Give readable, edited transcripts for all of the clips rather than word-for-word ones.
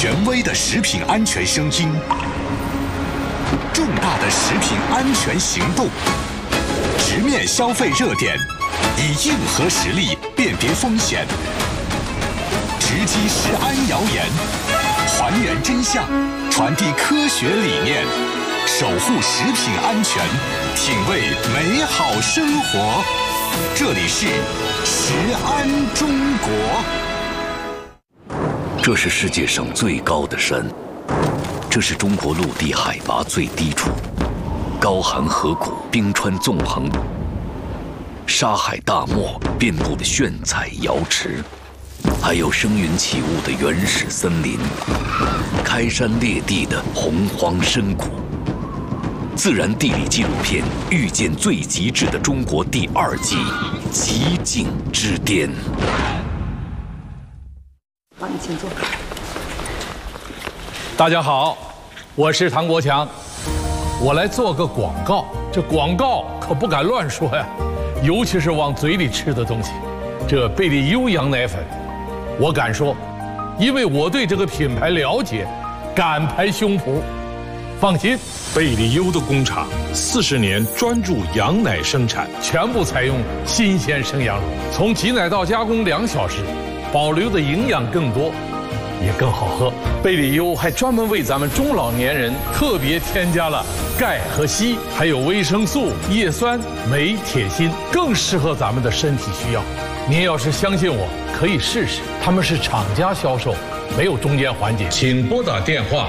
权威的食品安全声音，重大的食品安全行动，直面消费热点，以硬核实力辨别风险，直击食安谣言，还原真相，传递科学理念，守护食品安全，品味美好生活。这里是食安中国。 这是世界上最高的山，这是中国陆地海拔最低处，高寒河谷，冰川纵横，沙海大漠遍布的炫彩瑶池，还有生云起雾的原始森林，开山裂地的洪荒深谷。自然地理纪录片《遇见最极致的中国》第2季《极境之巅》。 好，你请坐。 大家好，我是唐国强，我来做个广告。这广告可不敢乱说呀，尤其是往嘴里吃的东西。这贝利优羊奶粉，我敢说，因为我对这个品牌了解，敢拍胸脯。放心， 贝利优的工厂40年专注羊奶生产， 全部采用新鲜生羊乳，从挤奶到加工2小时，保留的营养更多，也更好喝。贝利优还专门为咱们中老年人特别添加了钙和硒，还有维生素、叶酸、镁、铁、锌，更适合咱们的身体需要。您要是相信我，可以试试。他们是厂家销售，没有中间环节。请拨打电话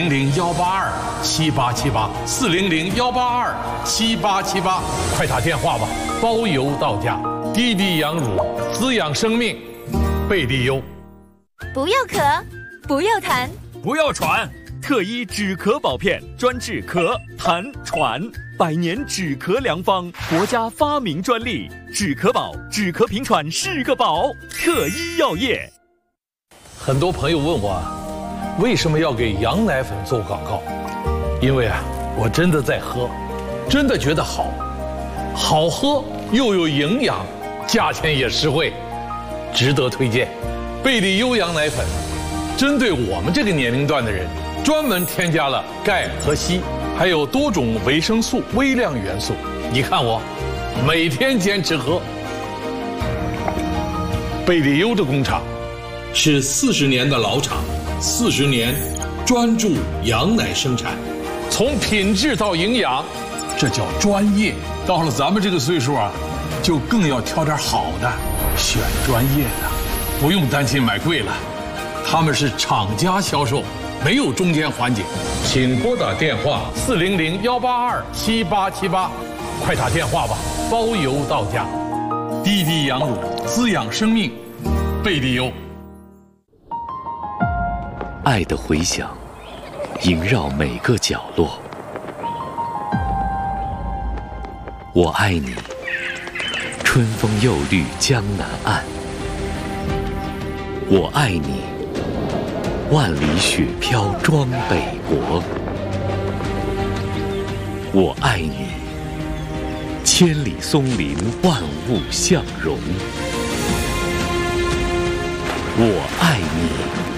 400-182-7878，400-182-7878，快打电话吧，包邮到家。滴滴羊乳，滋养生命，贝利优。 不要咳，不要痰， 不要喘，特医止咳宝片专治咳、痰、喘，100年止咳良方，国家发明专利。止咳宝，止咳平喘是个宝，特医药业。 很多朋友问我，为什么要给羊奶粉做广告？因为我真的在喝，真的觉得好，好喝又有营养，价钱也实惠，值得推荐。贝利优羊奶粉针对我们这个年龄段的人，专门添加了钙和硒，还有多种维生素、微量元素。你看我每天坚持喝。贝利优的工厂是40年的老厂，40年专注羊奶生产，从品质到营养，这叫专业。到了咱们这个岁数就更要挑点好的，选专业的，不用担心买贵了。他们是厂家销售，没有中间环节。请拨打电话400-182-7878，快打电话吧，包邮到家。滴滴羊乳，滋养生命，贝利优。 爱的回响萦绕每个角落。我爱你，春风又绿江南岸。我爱你，万里雪飘庄北国。我爱你，千里松林万物相融。我爱你。